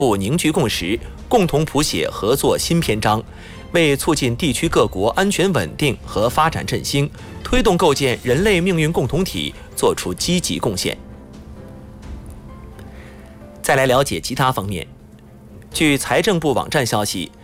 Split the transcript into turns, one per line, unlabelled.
部凝聚共识，共同谱写合作新篇章，为促进地区各国安全稳定和发展振兴，推动构建人类命运共同体作出积极贡献。再来了解其他方面。据财政部网站消息，